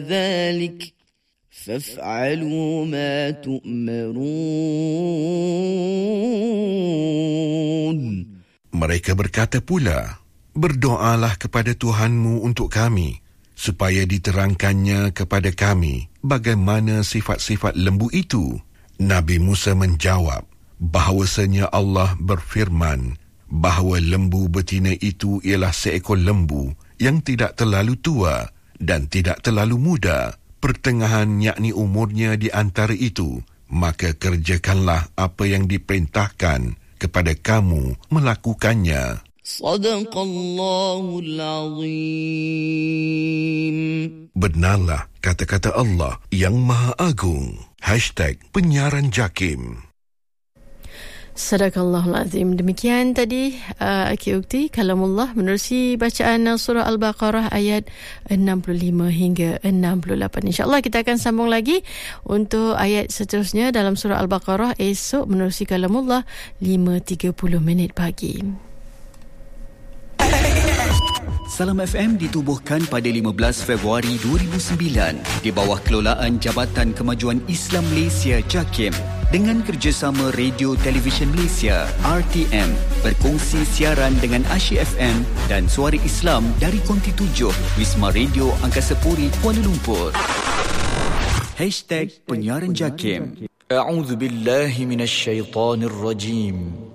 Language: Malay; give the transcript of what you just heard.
ذلك فافعلوا ما تؤمرون. Mereka berkata pula, berdoalah kepada Tuhanmu untuk kami, supaya diterangkannya kepada kami bagaimana sifat-sifat lembu itu. Nabi Musa menjawab, bahawasanya Allah berfirman, bahawa lembu betina itu ialah seekor lembu yang tidak terlalu tua dan tidak terlalu muda, pertengahan yakni umurnya di antara itu, maka kerjakanlah apa yang diperintahkan kepada kamu melakukannya. Sadaqallahul Azim. Benarlah kata-kata Allah yang Maha Agung. #Penyiaran Jakim. Sadaqallahul Azim. Demikian tadi Akhi Ukti kalamullah menerusi bacaan surah Al-Baqarah ayat 65 hingga 68. InsyaAllah kita akan sambung lagi untuk ayat seterusnya dalam surah Al-Baqarah esok menerusi kalamullah 5.30 pagi. Salam FM ditubuhkan pada 15 Februari 2009 di bawah kelolaan Jabatan Kemajuan Islam Malaysia JAKIM dengan kerjasama Radio Television Malaysia RTM berkongsi siaran dengan Asyik FM dan Suara Islam dari Konti 7 Wisma Radio Angkasa Puri Kuala Lumpur. #Penyiaran Jakim. A'udzu billahi minasyaitonir rajim.